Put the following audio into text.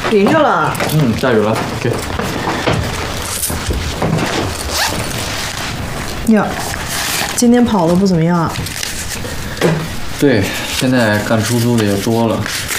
淋着了。 下雨了。OK。 呀，今天跑的不怎么样啊。 对，现在干出租的也多了，